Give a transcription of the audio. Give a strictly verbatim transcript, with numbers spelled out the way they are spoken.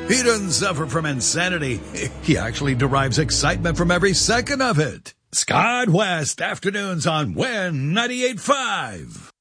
He doesn't suffer from insanity. He actually derives excitement from every second of it. Scott West, afternoons on W I N ninety-eight point five.